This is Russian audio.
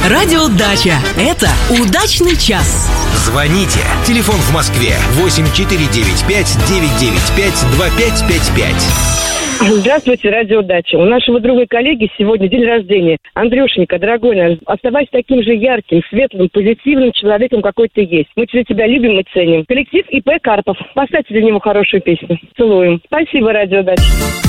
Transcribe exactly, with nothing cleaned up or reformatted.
Радио Дача. Это удачный час. Звоните. Телефон в Москве восемь четыре девять пять девять девять пять два пять пять пять. Здравствуйте, Радио Дача. У нашего друга и коллеги сегодня день рождения. Андрюшенька, дорогой наш, оставайся таким же ярким, светлым, позитивным человеком, какой ты есть. Мы тебе тебя любим и ценим. Коллектив ИП Карпов. Поставьте для него хорошую песню. Целуем. Спасибо, Радио Дача.